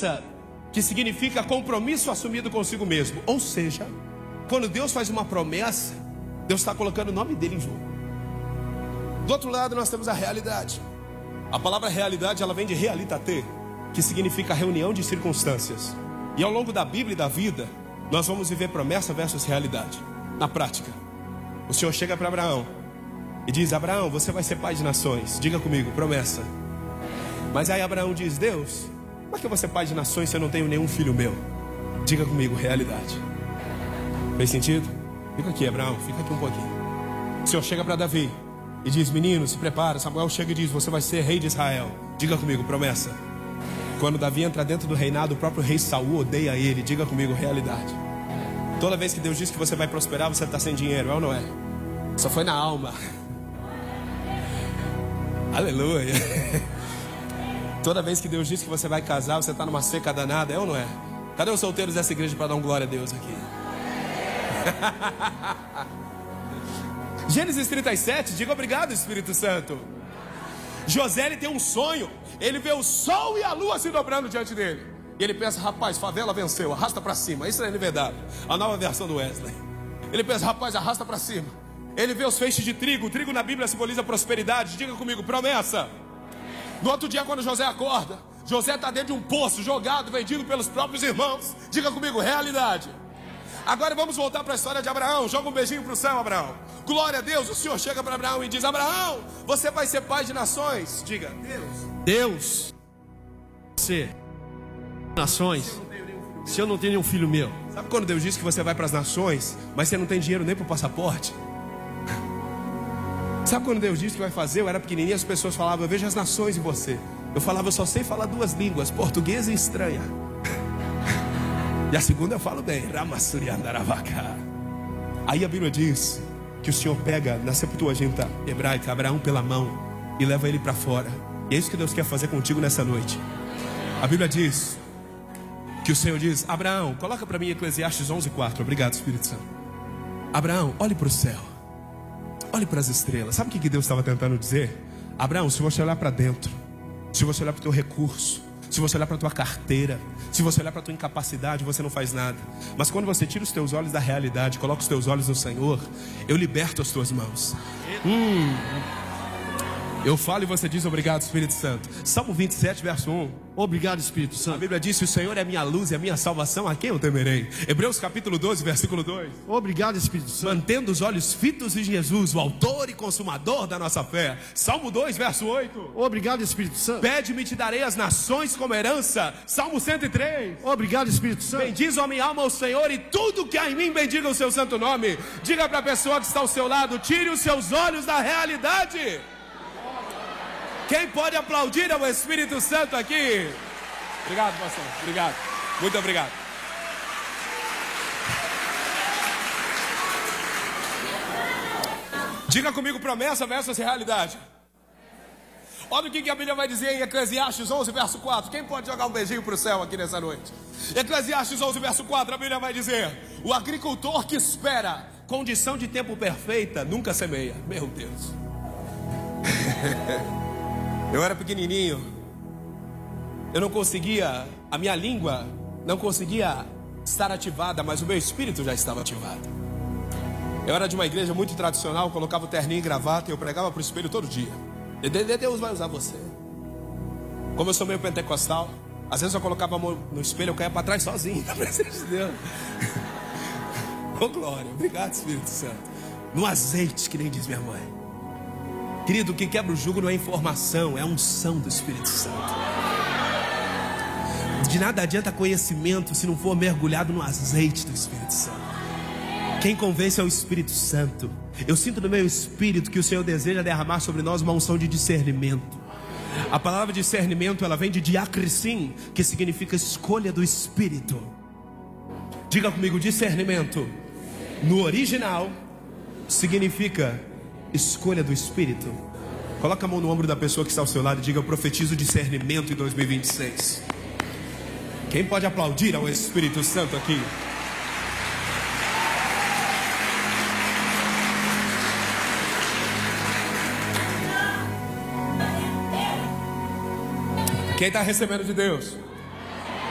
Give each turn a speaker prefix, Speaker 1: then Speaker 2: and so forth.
Speaker 1: promessa que significa compromisso assumido consigo mesmo. Ou seja, quando Deus faz uma promessa, Deus está colocando o nome dele em jogo. Do outro lado nós temos a realidade. A palavra realidade, ela vem de realitate, que significa reunião de circunstâncias. E ao longo da Bíblia e da vida, nós vamos viver promessa versus realidade. Na prática, o Senhor chega para Abraão e diz: Abraão, você vai ser pai de nações. Diga comigo, promessa. Mas aí Abraão diz: Deus, como é que eu vou ser pai de nações se eu não tenho nenhum filho meu? Diga comigo, realidade. Fez sentido? Fica aqui, Abraão, fica aqui um pouquinho. O Senhor chega para Davi e diz: menino, se prepara. Samuel chega e diz: você vai ser rei de Israel. Diga comigo, promessa. Quando Davi entra dentro do reinado, o próprio rei Saul odeia ele. Diga comigo, realidade. Toda vez que Deus diz que você vai prosperar, você está sem dinheiro, é ou não é? Só foi na alma. Aleluia. Toda vez que Deus diz que você vai casar, você está numa seca danada, é ou não é? Cadê os solteiros dessa igreja para dar um glória a Deus aqui? Gênesis 37, diga obrigado, Espírito Santo. José, ele tem um sonho. Ele vê o sol e a lua se dobrando diante dele. E ele pensa: rapaz, favela venceu, arrasta para cima. Isso é verdade, a nova versão do Wesley. Ele pensa: rapaz, arrasta para cima. Ele vê os feixes de trigo. O trigo na Bíblia simboliza prosperidade. Diga comigo, promessa. No outro dia, quando José acorda, José está dentro de um poço, jogado, vendido pelos próprios irmãos. Diga comigo, realidade. Agora vamos voltar para a história de Abraão. Joga um beijinho para o céu, Abraão. Glória a Deus. O Senhor chega para Abraão e diz: Abraão, você vai ser pai de nações. Diga, Deus, você, nações, se eu não tenho nenhum filho meu. Sabe quando Deus diz que você vai para as nações, mas você não tem dinheiro nem para o passaporte? Sabe quando Deus disse que vai fazer? Eu era pequenininho, as pessoas falavam: eu vejo as nações em você. Eu falava: eu só sei falar duas línguas, portuguesa e estranha. E a segunda eu falo bem, Ramassuriandaravaka. Aí a Bíblia diz que o Senhor pega na Septuaginta hebraica Abraão pela mão e leva ele para fora. E é isso que Deus quer fazer contigo nessa noite. A Bíblia diz que o Senhor diz: Abraão, coloca para mim Eclesiastes 11:4. Obrigado, Espírito Santo. Abraão, olhe para o céu, olhe para as estrelas. Sabe o que Deus estava tentando dizer? Abraão, se você olhar para dentro, se você olhar para o teu recurso, se você olhar para a tua carteira, se você olhar para a tua incapacidade, você não faz nada. Mas quando você tira os teus olhos da realidade, coloca os teus olhos no Senhor, eu liberto as tuas mãos. Eu falo e você diz: obrigado, Espírito Santo. Salmo 27, verso 1.
Speaker 2: Obrigado, Espírito Santo.
Speaker 1: A Bíblia diz: o Senhor é a minha luz e a minha salvação, a quem eu temerei? Hebreus capítulo 12, versículo 2.
Speaker 2: Obrigado, Espírito Santo.
Speaker 1: Mantendo os olhos fitos em Jesus, o autor e consumador da nossa fé. Salmo 2, verso 8.
Speaker 2: Obrigado, Espírito Santo.
Speaker 1: Pede-me e te darei as nações como herança. Salmo 103.
Speaker 2: Obrigado, Espírito Santo.
Speaker 1: Bendiz a minha alma ao Senhor e tudo que há em mim bendiga o seu santo nome. Diga para a pessoa que está ao seu lado: tire os seus olhos da realidade. Quem pode aplaudir ao Espírito Santo aqui? Obrigado, pastor. Obrigado. Muito obrigado. Diga comigo, promessa versus realidade. Olha o que a Bíblia vai dizer em Eclesiastes 11, verso 4. Quem pode jogar um beijinho para o céu aqui nessa noite? Eclesiastes 11, verso 4, a Bíblia vai dizer: o agricultor que espera condição de tempo perfeita nunca semeia. Meu Deus. Eu era pequenininho, eu não conseguia, a minha língua não conseguia estar ativada, mas o meu espírito já estava ativado. Eu era de uma igreja muito tradicional, colocava o terninho e gravata e eu pregava para o espelho todo dia. Deus vai usar você. Como eu sou meio pentecostal, às vezes eu colocava a mão no espelho, eu caía para trás sozinho, na presença de Deus. Oh glória, obrigado, Espírito Santo. No azeite, que nem diz minha mãe. Querido, o que quebra o jugo não é informação, é a unção do Espírito Santo. De nada adianta conhecimento se não for mergulhado no azeite do Espírito Santo. Quem convence é o Espírito Santo. Eu sinto no meu espírito que o Senhor deseja derramar sobre nós uma unção de discernimento. A palavra discernimento, ela vem de diacrisim, que significa escolha do Espírito. Diga comigo, discernimento no original significa escolha do Espírito. Coloca a mão no ombro da pessoa que está ao seu lado e diga: eu profetizo discernimento em 2026. Quem pode aplaudir ao Espírito Santo aqui? Quem está recebendo de Deus?